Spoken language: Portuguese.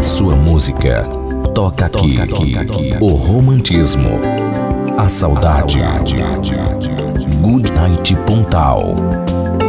sua música. Toca aqui. O romantismo. A saudade. Good Night Pontal.